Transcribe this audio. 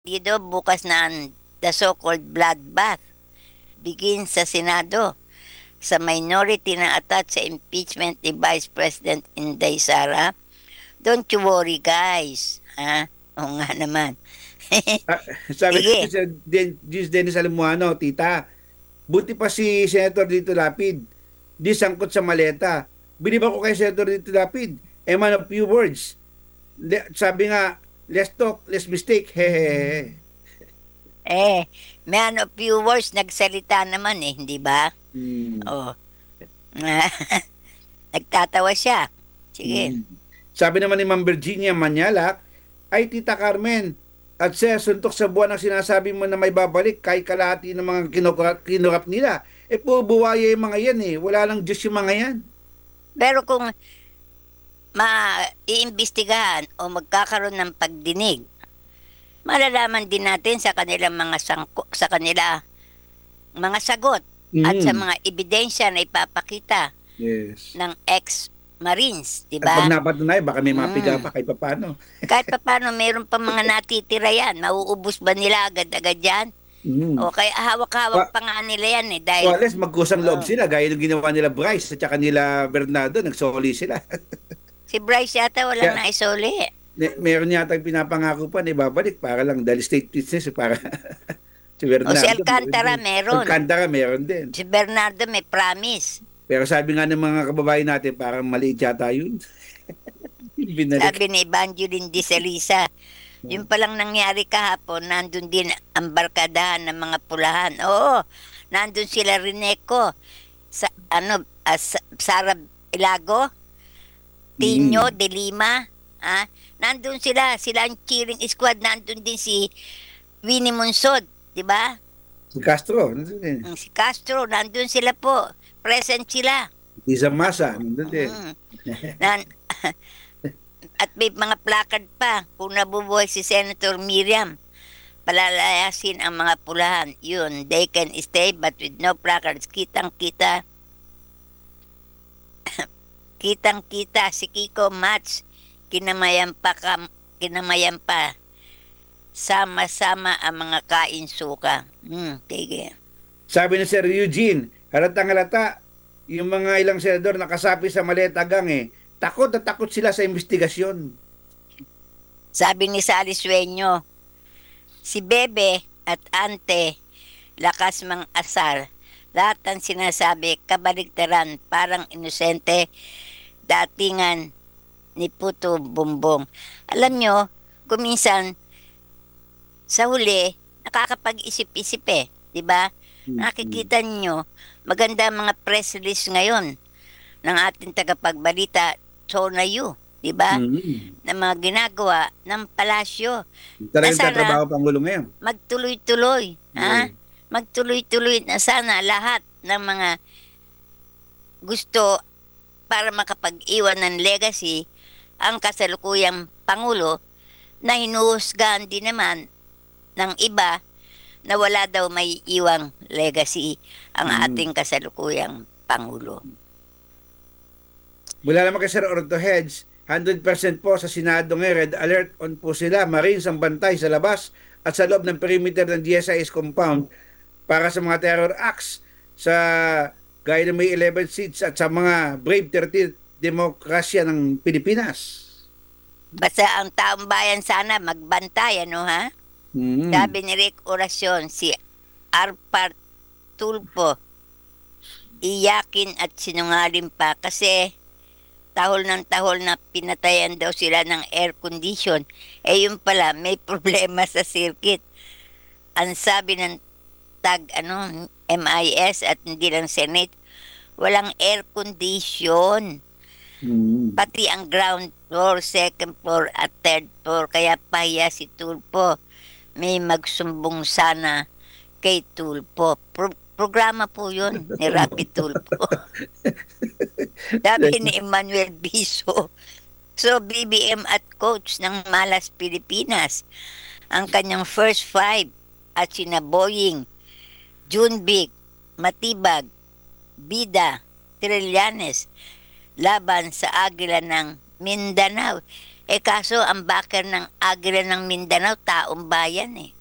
Dito bukas na the so-called bloodbath begins sa Senado sa minority na attach sa impeachment ni Vice President Inday Sara. Don't you worry, guys. Ha? Oo nga naman. Ah, sabi ko Sige. sa Dennis Alamuano, tita, buti pa si Senator Dito Lapid, di sangkot sa maleta. Bilib ako kay Senator Dito Lapid, a man of few words. Sabi nga, less talk, less mistake, hehehe. Eh, man of few words, nagsalita naman eh, hindi ba? Hmm. Oh. Nagtatawa siya. Sige. Hmm. Sabi naman ni Ma'am Virginia Manyalak, ay Tita Carmen, at sir, suntok sa buwan ang sinasabi mo na may babalik kahit kalahati ng mga kinurap nila. Eh po, buwaya yung mga yan eh. Wala lang Diyos yung mga yan. Pero kung maiimbestigahan o magkakaroon ng pagdinig, malalaman din natin sa kanilang mga sa kanila mga sagot at sa Mm. mga ebidensya na ipapakita Yes. ng ex-Marines, di At pag ba? napatunay, baka may mapiga Mm. pa kahit paano. Kahit pa paano, mayroon pa mga natitira yan. Mauubos ba nila agad-agad yan? Mm. O kaya hawak-hawak Wa- pa nga nila yan eh. O Dahil, at least magkusang loob oh, sila, gaya ng ginawa nila Bryce at saka nila Bernardo, nagsoli sila. si Bryce yata walang Kaya, naisuli. meron yata pinapangako pa na ibabalik para lang dahil state business para si O si Bernardo meron Alcantara din. meron. Alcantara meron din. Si Bernardo may promise. Pero sabi nga ng mga kababayan natin, parang maliit yata yun. Binalik. Sabi ni Evangeline de Salisa, yung palang nangyari kahapon, nandun din ang barkadahan ng mga pulahan. Oo, nandun sila Rineco, Sara Ilago, Tino Mm. de Lima, nandun sila ang cheering squad, nandun din si Winnie Monsod, di ba? Si Castro, nandun din. Si Castro, nandun sila po, present sila. Liza Masa, nandun din. Mm. Nan, at may mga placard pa kung nabubuhay si Senator Miriam. Palalayasin ang mga pulahan. Yun, they can stay but with no placards. Kitang-kita si Kiko Mats. Kinamayan pa. Sama-sama ang mga kain suka. Tige. Sabi ni Sir Eugene, halatang halata, yung mga ilang senador nakasapi sa maleta gang eh, takot na takot sila sa investigasyon. Sabi ni Sally Sueño, si Bebe at Ante, lakas mang asar. Lahat ng sinasabi, kabaligtaran, parang inosente, datingan ni Puto Bumbong. Alam nyo, kuminsan, sa huli, nakakapag-isip-isip eh. Di ba? Nakikita nyo, maganda ang mga press release ngayon ng ating tagapagbalita, Chona Yu. Di ba? Mm-hmm. Na mga ginagawa ng palasyo. Na Talagang sana tatrabaho Pangulo ngayon. magtuloy-tuloy. Ha? Mm. Magtuloy-tuloy na sana lahat ng mga gusto para makapag-iwan ng legacy ang kasalukuyang Pangulo na hinuhusgahan din naman ng iba na wala daw may iwang legacy ang ating kasalukuyang Pangulo. Mula naman kay Sir Orto Heads, 100% po sa Senado ngayon, red alert on po sila, Marines ang bantay sa labas at sa loob ng perimeter ng DSIS compound para sa mga terror acts sa gaya ng may 11 seats at sa mga Brave 13 demokrasya ng Pilipinas. Basta ang taong bayan sana magbantay, ano ha? Mm. Sabi ni Rick Orasyon, si Arpar Tulpo, iyakin at sinungaling pa kasi tahol ng tahol na pinatayan daw sila ng air condition. Eh yun pala, may problema sa circuit. Ang sabi ng MIS at hindi lang Senate, walang air condition. Mm. Pati ang ground floor, second floor at third floor. Kaya pahiya si Tulpo. May magsumbong sana kay Tulpo. Programa po yun ni Rapi Tulpo. Sabi ni Emmanuel Biso. So, BBM at coach ng Malas Pilipinas. Ang kanyang first five at sina Boying, Junbik, Matibag, Bida, Trillanes laban sa Agila ng Mindanao. Kaso ang backer ng Aguila ng Mindanao, taong bayan eh.